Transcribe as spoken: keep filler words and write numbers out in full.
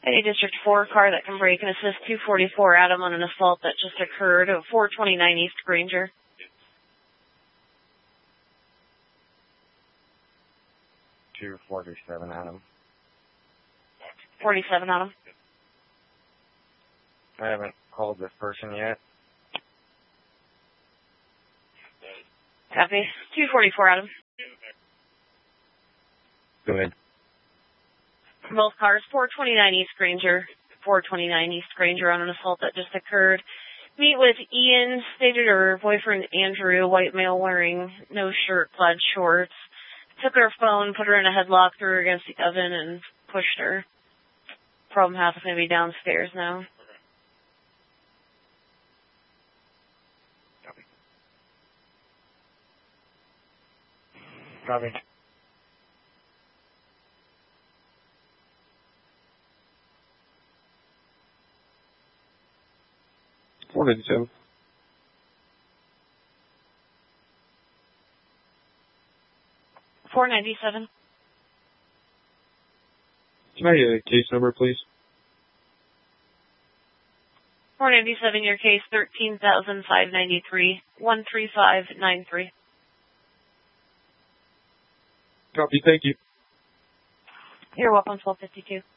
A District four car that can brake and assist two forty-four Adam on an assault that just occurred at four twenty-nine East Granger. two forty-seven Adam. forty-seven Adam. I haven't called this person yet. Copy. two forty-four Adam. Go ahead. Both cars, four twenty-nine East Granger, four twenty-nine East Granger on an assault that just occurred. Meet with Ian, stated her boyfriend Andrew, white male wearing no shirt, plaid shorts. Took her phone, put her in a headlock, threw her against the oven, and pushed her. Problem happens to be downstairs now. Copy. Copy. four ninety-seven. four ninety-seven. Can I get a case number, please? four ninety-seven, your case, thirteen thousand five hundred ninety-three, one three five nine three. Copy, thank you. You're welcome, twelve fifty-two.